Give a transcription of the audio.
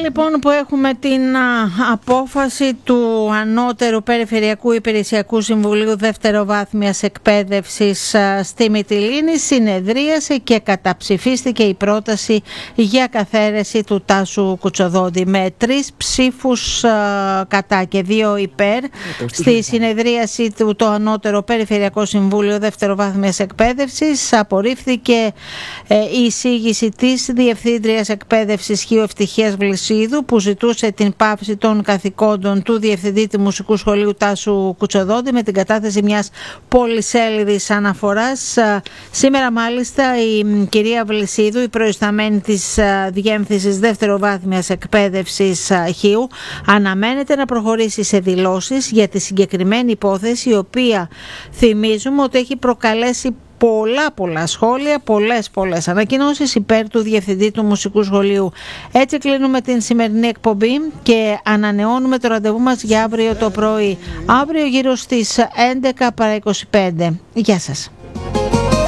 λοιπόν που έχουμε την απόφαση του Ανώτερου Περιφερειακού Υπηρεσιακού Συμβουλίου Δευτεροβάθμιας Εκπαίδευσης στη Μυτιλήνη, συνεδρίασε και καταψηφίστηκε η πρόταση για καθαίρεση του Τάσου Κουτσοδόντη με 3 ψήφους κατά και 2 υπέρ. Στη συνεδρίαση του το Ανώτερο Περιφερειακό Συμβούλιο Δευτεροβάθμιας Εκπαίδευσης απορρίφθηκε η εισήγηση της Διευθύντριας Εκπαίδευσης Χ. Ευτυχίας Βλησίδου, που ζητούσε την πάυση των καθηκόντων του Διευθυντή του Μουσικού Σχολείου Τάσου Κουτσοδόντη με την κατάθεση μιας πολυσέλιδης αναφοράς. Σήμερα μάλιστα η κυρία Βλησίδου, η προϊσταμένη της Διεύθυνσης Δευτεροβάθμιας Εκπαίδευσης Χ, αναμένεται να προχωρήσει σε δηλώσεις για τη συγκεκριμένη υπόθεση, η οποία θυμίζουμε ότι έχει προκαλέσει πολλά σχόλια, πολλές ανακοινώσεις υπέρ του Διευθυντή του Μουσικού Σχολείου. Έτσι κλείνουμε την σημερινή εκπομπή και ανανεώνουμε το ραντεβού μας για αύριο το πρωί. Αύριο γύρω στις 11 παρά 25. Γεια σας.